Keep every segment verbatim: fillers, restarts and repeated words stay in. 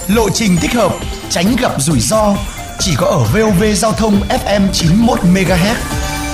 lộ trình thích hợp, tránh gặp rủi ro. Chỉ có ở vê o vê Giao thông ép em chín mươi mốt mê ga héc.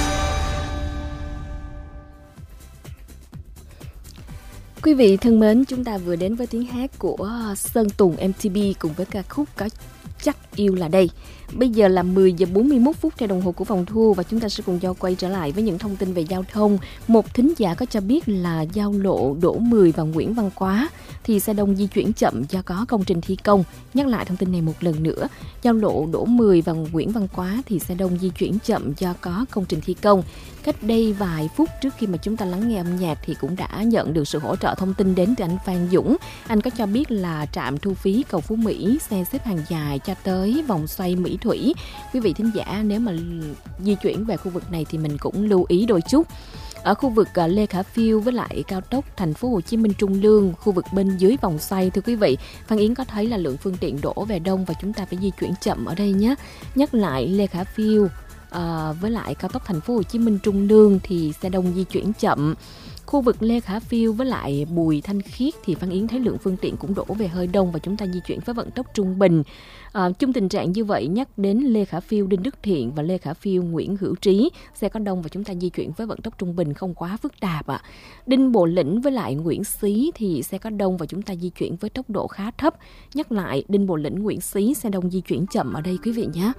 Quý vị thân mến, chúng ta vừa đến với tiếng hát của Sơn Tùng em tê pê cùng với ca khúc Có Chắc Yêu Là Đây. Bây giờ là mười giờ bốn mươi mốt phút theo đồng hồ của phòng thu và chúng ta sẽ cùng nhau quay trở lại với những thông tin về giao thông. Một thính giả có cho biết là giao lộ Đỗ Mười và Nguyễn Văn Quá thì xe đông di chuyển chậm do có công trình thi công. Nhắc lại thông tin này một lần nữa, giao lộ Đỗ Mười và Nguyễn Văn Quá thì xe đông di chuyển chậm do có công trình thi công. Cách đây vài phút trước khi mà chúng ta lắng nghe âm nhạc thì cũng đã nhận được sự hỗ trợ thông tin đến từ anh Phan Dũng. Anh có cho biết là trạm thu phí cầu Phú Mỹ xe xếp hàng dài cho tới vòng xoay Mỹ Thủy. Quý vị thính giả nếu mà di chuyển về khu vực này thì mình cũng lưu ý đôi chút. Ở khu vực Lê Khả Phiêu với lại cao tốc Thành phố Hồ Chí Minh Trung Lương, khu vực bên dưới vòng xoay, thưa quý vị, Phan Yến có thấy là lượng phương tiện đổ về đông và chúng ta phải di chuyển chậm ở đây nhé. Nhắc lại Lê Khả Phiêu à, với lại cao tốc Thành phố Hồ Chí Minh Trung Lương thì xe đông di chuyển chậm. Khu vực Lê Khả Phiêu với lại Bùi Thanh Khiết thì Phan Yến thấy lượng phương tiện cũng đổ về hơi đông và chúng ta di chuyển với vận tốc trung bình. À, chung tình trạng như vậy, nhắc đến Lê Khả Phiêu Đinh Đức Thiện và Lê Khả Phiêu Nguyễn Hữu Trí, xe có đông và chúng ta di chuyển với vận tốc trung bình, không quá phức tạp ạ. À. Đinh Bộ Lĩnh với lại Nguyễn Xí thì xe có đông và chúng ta di chuyển với tốc độ khá thấp. Nhắc lại Đinh Bộ Lĩnh, Nguyễn Xí xe đông di chuyển chậm ở đây quý vị nhé.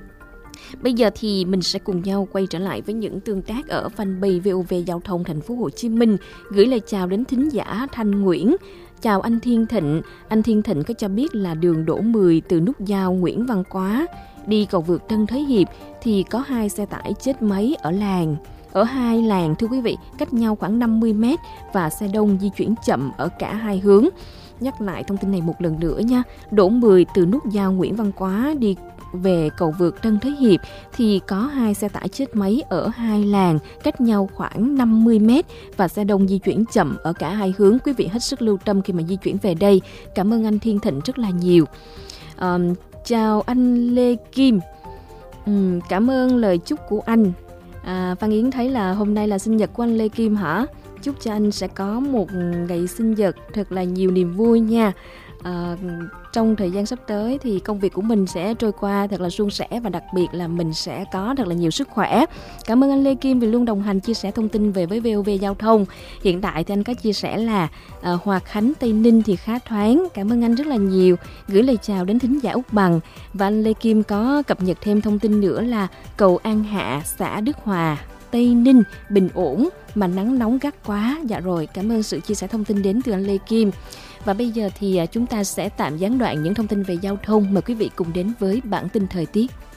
Bây giờ thì mình sẽ cùng nhau quay trở lại với những tương tác ở fanpage vê o vê Giao thông Thành phố Hồ Chí Minh. Gửi lời chào đến thính giả Thanh Nguyễn. Chào anh Thiên Thịnh. Anh Thiên Thịnh có cho biết là đường Đỗ Mười từ nút giao Nguyễn Văn Quá đi cầu vượt Tân Thới Hiệp thì có hai xe tải chết máy ở làng. Ở hai làng thưa quý vị, cách nhau khoảng năm mươi mét và xe đông di chuyển chậm ở cả hai hướng. Nhắc lại thông tin này một lần nữa nha. Đỗ Mười từ nút giao Nguyễn Văn Quá đi về cầu vượt Tân Thới Hiệp thì có hai xe tải chết máy ở hai làng, cách nhau khoảng năm mươi mét và xe đông di chuyển chậm ở cả hai hướng. Quý vị hết sức lưu tâm khi mà di chuyển về đây. Cảm ơn anh Thiên Thịnh rất là nhiều. À, chào anh Lê Kim. Ừ, cảm ơn lời chúc của anh. À, Phan Yến thấy là hôm nay là sinh nhật của anh Lê Kim hả? Chúc cho anh sẽ có một ngày sinh nhật thật là nhiều niềm vui nha. À, trong thời gian sắp tới thì công việc của mình sẽ trôi qua thật là suôn sẻ và đặc biệt là mình sẽ có thật là nhiều sức khỏe. Cảm ơn anh Lê Kim vì luôn đồng hành chia sẻ thông tin về với vê o vê Giao thông. Hiện tại thì anh có chia sẻ là à, Hòa Khánh Tây Ninh thì khá thoáng. Cảm ơn anh rất là nhiều. Gửi lời chào đến thính giả Úc Bằng. Và anh Lê Kim có cập nhật thêm thông tin nữa là cầu An Hạ, xã Đức Hòa, Tây Ninh bình ổn mà nắng nóng gắt quá. Dạ rồi, cảm ơn sự chia sẻ thông tin đến từ anh Lê Kim. Và bây giờ thì chúng ta sẽ tạm gián đoạn những thông tin về giao thông. Mời quý vị cùng đến với bản tin thời tiết.